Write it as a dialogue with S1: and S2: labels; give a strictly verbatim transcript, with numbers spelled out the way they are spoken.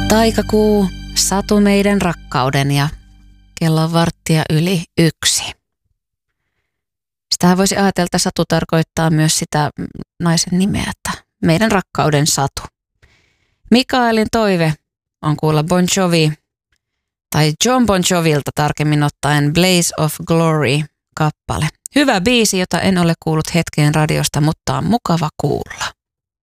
S1: Taikakuu, Satu meidän rakkauden ja kello on varttia yli yksi. Sitähän voisi ajatella, että Satu tarkoittaa myös sitä naisen nimeä, että meidän rakkauden Satu. Mikaelin toive on kuulla Bon Jovi tai John Bon Jovilta tarkemmin ottaen Blaze of Glory-kappale. Hyvä biisi, jota en ole kuullut hetkeen radiosta, mutta on mukava kuulla.